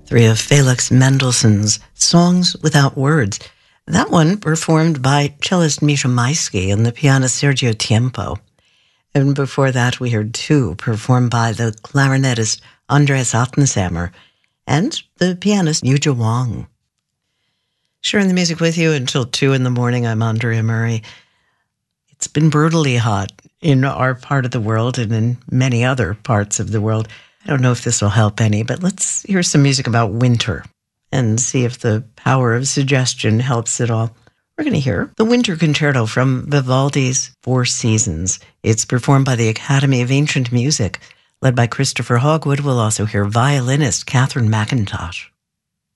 Three of Felix Mendelssohn's Songs Without Words. That one performed by cellist Misha Maisky and the pianist Sergio Tiempo. And before that, we heard two performed by the clarinetist Andreas Ottensamer and the pianist Yuja Wang. Sharing the music with you until 2 in the morning, I'm Andrea Murray. It's been brutally hot in our part of the world and in many other parts of the world. I don't know if this will help any, but let's hear some music about winter and see if the power of suggestion helps at all. We're going to hear the Winter Concerto from Vivaldi's Four Seasons. It's performed by the Academy of Ancient Music, led by Christopher Hogwood. We'll also hear violinist Catherine McIntosh.